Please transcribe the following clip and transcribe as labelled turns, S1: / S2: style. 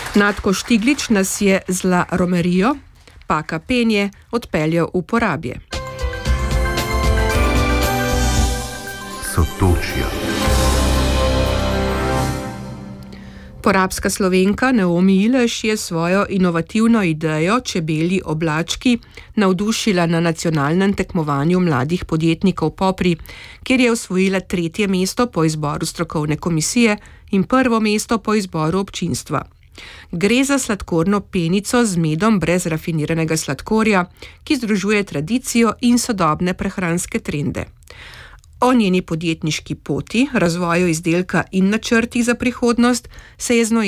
S1: Natko Štiglič nas je z La Romerijo, Paka Penje, odpeljal v Porabje.
S2: Sotočja.
S1: Porabska Slovenka Naomi Ileš je svojo inovativno idejo čebelji oblački navdušila na nacionalnem tekmovanju mladih podjetnikov Popri, kjer je osvojila 3. mesto po izboru strokovne komisije in 1. mesto po izboru občinstva. Gre za sladkorno penico z medom brez rafiniranega sladkorja, ki združuje tradicijo in sodobne prehranske trende. O njeni podjetniški poti, razvoju izdelka in načrtih za prihodnost se je z